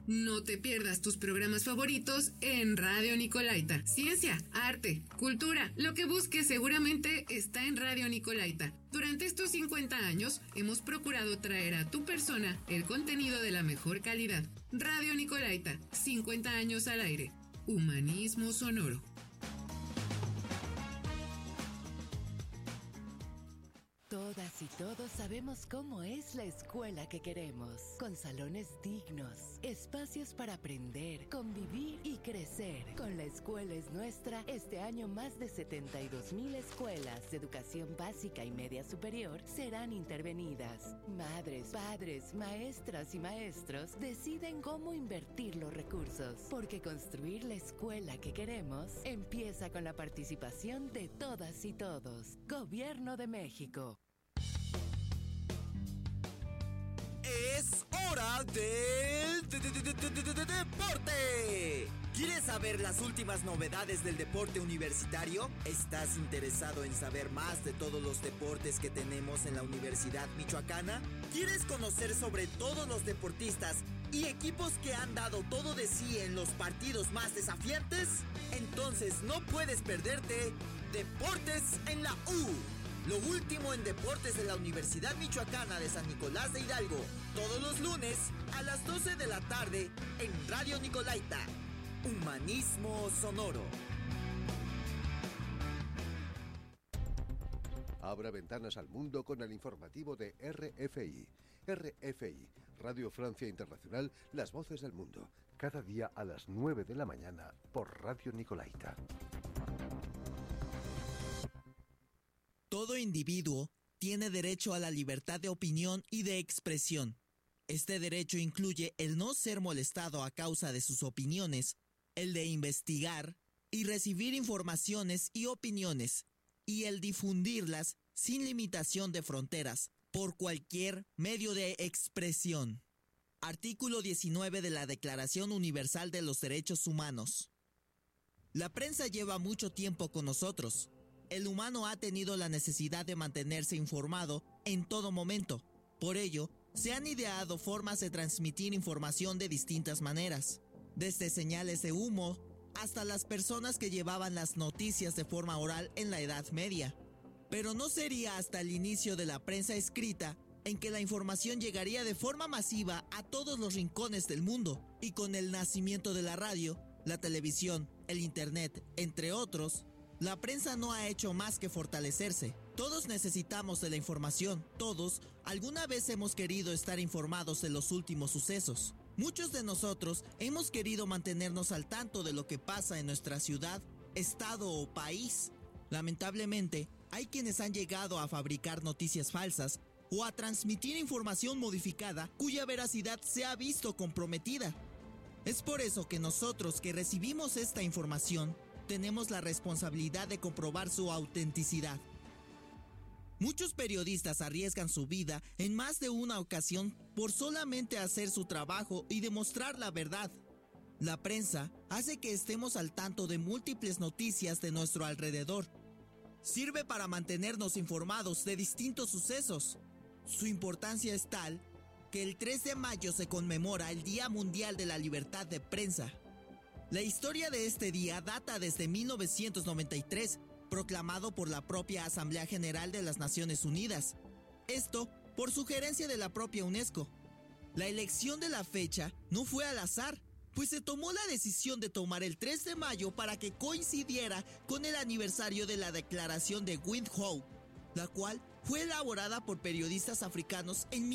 No te pierdas tus programas favoritos en Radio Nicolaita. Ciencia, arte, cultura, lo que busques seguramente está en Radio Nicolaita. Durante estos 50 años hemos procurado traer a tu persona el contenido de la mejor calidad. Radio Nicolaita, 50 años al aire. Humanismo sonoro. Todas y todos sabemos cómo es la escuela que queremos, con salones dignos, espacios para aprender, convivir y crecer. Con La Escuela es Nuestra, este año más de 72,000 escuelas de educación básica y media superior serán intervenidas. Madres, padres, maestras y maestros deciden cómo invertir los recursos, porque construir la escuela que queremos empieza con la participación de todas y todos. Gobierno de México. Es hora del deporte. ¿Quieres saber las últimas novedades del deporte universitario? ¿Estás interesado en saber más de todos los deportes que tenemos en la Universidad Michoacana? ¿Quieres conocer sobre todos los deportistas y equipos que han dado todo de sí en los partidos más desafiantes? Entonces no puedes perderte Deportes en la U. Lo último en deportes de la Universidad Michoacana de San Nicolás de Hidalgo, todos los lunes a las 12 de la tarde en Radio Nicolaita. Humanismo sonoro. Abra ventanas al mundo con el informativo de RFI. RFI, Radio Francia Internacional, las voces del mundo. Cada día a las 9 de la mañana por Radio Nicolaita. Todo individuo tiene derecho a la libertad de opinión y de expresión. Este derecho incluye el no ser molestado a causa de sus opiniones, el de investigar y recibir informaciones y opiniones, y el difundirlas sin limitación de fronteras, por cualquier medio de expresión. Artículo 19 de la Declaración Universal de los Derechos Humanos. La prensa lleva mucho tiempo con nosotros. El humano ha tenido la necesidad de mantenerse informado en todo momento. Por ello, se han ideado formas de transmitir información de distintas maneras, desde señales de humo hasta las personas que llevaban las noticias de forma oral en la Edad Media. Pero no sería hasta el inicio de la prensa escrita en que la información llegaría de forma masiva a todos los rincones del mundo, y con el nacimiento de la radio, la televisión, el internet, entre otros, la prensa no ha hecho más que fortalecerse. Todos necesitamos de la información. Todos alguna vez hemos querido estar informados de los últimos sucesos. Muchos de nosotros hemos querido mantenernos al tanto de lo que pasa en nuestra ciudad, estado o país. Lamentablemente, hay quienes han llegado a fabricar noticias falsas o a transmitir información modificada cuya veracidad se ha visto comprometida. Es por eso que nosotros que recibimos esta información tenemos la responsabilidad de comprobar su autenticidad. Muchos periodistas arriesgan su vida en más de una ocasión por solamente hacer su trabajo y demostrar la verdad. La prensa hace que estemos al tanto de múltiples noticias de nuestro alrededor. Sirve para mantenernos informados de distintos sucesos. Su importancia es tal que el 3 de mayo se conmemora el Día Mundial de la Libertad de Prensa. La historia de este día data desde 1993, proclamado por la propia Asamblea General de las Naciones Unidas. Esto por sugerencia de la propia UNESCO. La elección de la fecha no fue al azar, pues se tomó la decisión de tomar el 3 de mayo para que coincidiera con el aniversario de la Declaración de Windhoek, la cual fue elaborada por periodistas africanos en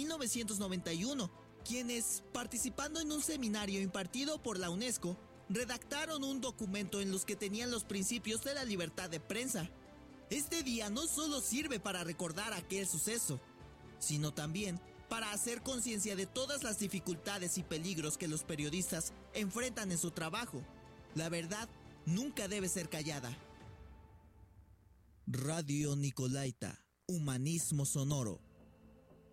1991, quienes, participando en un seminario impartido por la UNESCO, redactaron un documento en los que tenían los principios de la libertad de prensa. Este día no solo sirve para recordar aquel suceso, sino también para hacer conciencia de todas las dificultades y peligros que los periodistas enfrentan en su trabajo. La verdad nunca debe ser callada. Radio Nicolaita, humanismo sonoro.